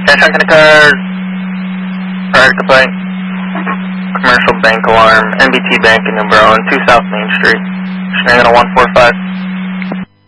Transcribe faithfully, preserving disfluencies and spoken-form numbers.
Cash on the card. Prior to play. Commercial bank alarm. N B T Bank in New Berlin, two South Main Street. Shenanigans one four five.